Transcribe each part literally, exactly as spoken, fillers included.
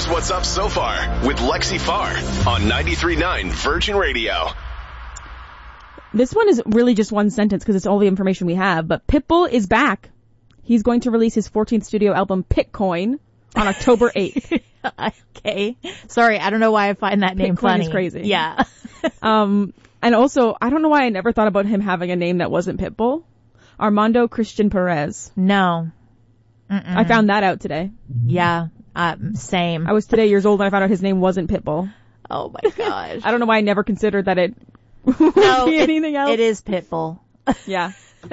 Here's what's up so far with Lexi Farr on ninety-three point nine Virgin Radio. This one is really just one sentence because it's all the information we have, but Pitbull is back. He's going to release his fourteenth studio album, Pitcoin, on October eighth. Okay. Sorry, I don't know why I find that name Pitcoin funny. is crazy. Yeah. um, and also, I don't know why I never thought about him having a name that wasn't Pitbull. Armando Christian Perez. No. Mm-mm. I found that out today. Yeah, uh, same. I was today years old when I found out his name wasn't Pitbull. Oh my gosh. I don't know why I never considered that it no, would be it, anything else. It is Pitbull. Yeah.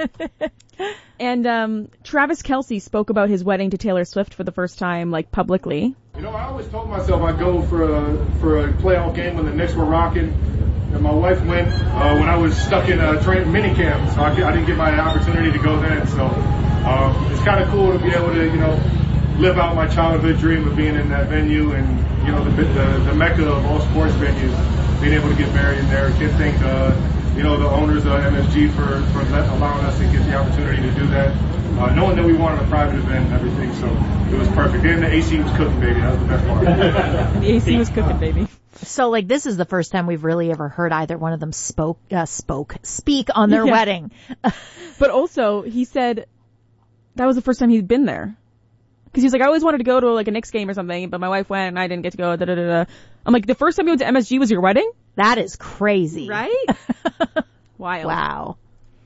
And um Travis Kelce spoke about his wedding to Taylor Swift for the first time, like, publicly. You know, I always told myself I'd go for a for a playoff game when the Knicks were rocking, and my wife went uh, when I was stuck in a train mini camp, so I, I didn't get my opportunity to go then. So um, it's kind of cool to be able to, you know, live out my childhood dream of being in that venue and, you know, the the, the mecca of all sports venues, being able to get married in there. Can't thank uh, you know, the owners of M S G for for allowing us to get the opportunity to do that. Uh, knowing that we wanted a private event and everything, so it was perfect. And the A C was cooking, baby. That was the best part. The A C was cooking, baby. So, like, this is the first time we've really ever heard either one of them spoke, uh, spoke, speak on their Yeah. wedding. But also, he said that was the first time he'd been there. Because he's like, I always wanted to go to, like, a Knicks game or something, but my wife went and I didn't get to go. Da, da, da, da. I'm like, the first time you went to M S G was your wedding? That is crazy. Right? Wild. Wow.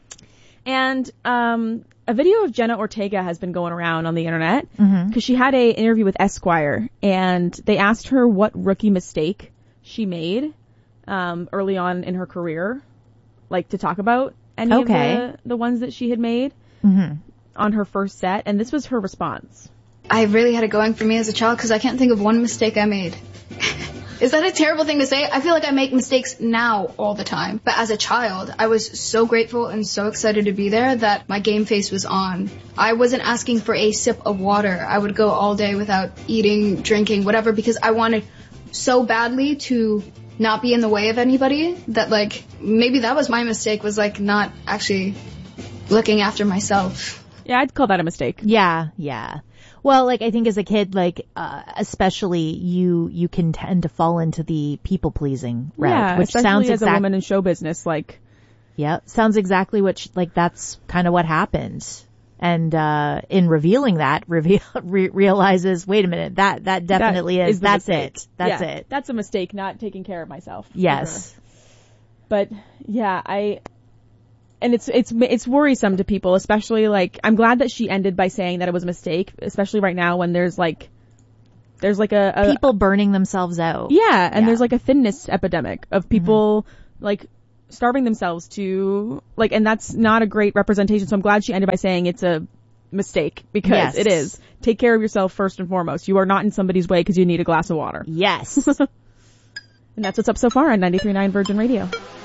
And um a video of Jenna Ortega has been going around on the internet because Mm-hmm. she had a interview with Esquire, and they asked her what rookie mistake she made um early on in her career, like, to talk about any Okay. of the, the ones that she had made Mm-hmm. on her first set, and this was her response. I really had it going for me as a child because I can't think of one mistake I made. Is that a terrible thing to say? I feel like I make mistakes now all the time. But as a child, I was so grateful and so excited to be there that my game face was on. I wasn't asking for a sip of water. I would go all day without eating, drinking, whatever, because I wanted so badly to not be in the way of anybody that, like, maybe that was my mistake, was, like, not actually looking after myself. Yeah, I'd call that a mistake. Yeah, yeah. Well, like, I think as a kid, like, uh, especially you, you can tend to fall into the people-pleasing route, Yeah, which especially sounds as exact- a woman in show business, like, yeah, sounds exactly what, sh- like, that's kind of what happened. And, uh, in revealing that, reveal, re- realizes, wait a minute, that, that definitely that is, the that's mistake. it. That's Yeah, it. That's a mistake, not taking care of myself. Yes. But yeah, I, and it's, it's, it's worrisome to people, especially, like, I'm glad that she ended by saying that it was a mistake, especially right now when there's, like, there's like a, a People burning themselves out. yeah, and Yeah. there's like a thinness epidemic of people, mm-hmm. like, starving themselves to, like, and that's not a great representation, so I'm glad she ended by saying it's a mistake, because Yes. it is. Take care of yourself first and foremost. You are not in somebody's way because you need a glass of water. Yes. And that's what's up so far on ninety-three point nine Virgin Radio.